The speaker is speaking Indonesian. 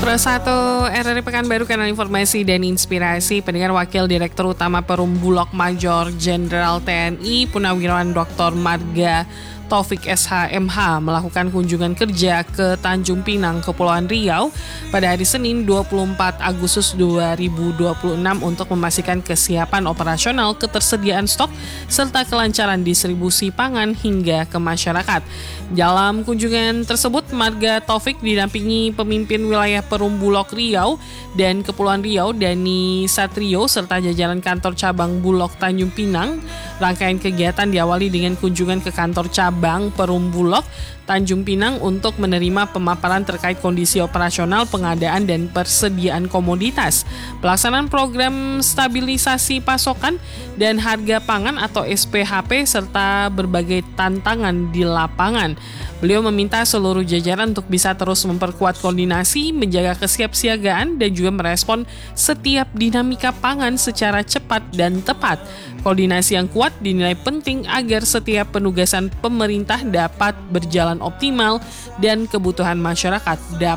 Pro1 RRI Pekanbaru, kanal informasi dan inspirasi. Pendengar, Wakil Direktur Utama Perum Bulog Major Jenderal TNI Purnawirawan Dr. Marga Taufik SH.MH melakukan kunjungan kerja ke Tanjung Pinang, Kepulauan Riau pada hari Senin 24 Agustus 2026 untuk memastikan kesiapan operasional, ketersediaan stok, serta kelancaran distribusi pangan hingga ke masyarakat. Dalam kunjungan tersebut, Marga Taufik didampingi pemimpin wilayah Perum Bulog Riau dan Kepulauan Riau, Dani Satrio, serta jajaran kantor cabang Bulog Tanjung Pinang. Rangkaian kegiatan diawali dengan kunjungan ke kantor cabang Perum Bulog Tanjung Pinang untuk menerima pemaparan terkait kondisi operasional, pengadaan, dan persediaan komoditas, pelaksanaan program stabilisasi pasokan dan harga pangan atau SPHP, serta berbagai tantangan di lapangan. Beliau meminta seluruh jajaran untuk bisa terus memperkuat koordinasi, menjaga kesiapsiagaan, dan juga merespon setiap dinamika pangan secara cepat dan tepat. Koordinasi yang kuat dinilai penting agar setiap penugasan pemerintah dapat berjalan optimal dan kebutuhan masyarakat dapat